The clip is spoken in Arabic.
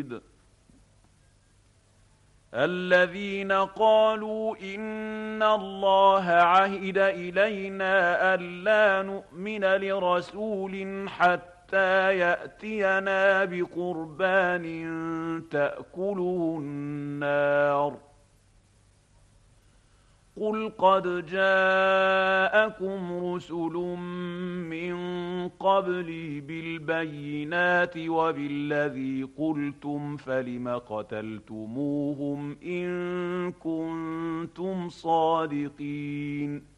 شديد الذين قالوا إن الله عهد إلينا ألا نؤمن لرسول حتى يأتينا بقربان تأكله النار قل قد جاءكم رسل من قبلي بالبينات وبالذي قلتم فلم قتلتموهم إن كنتم صادقين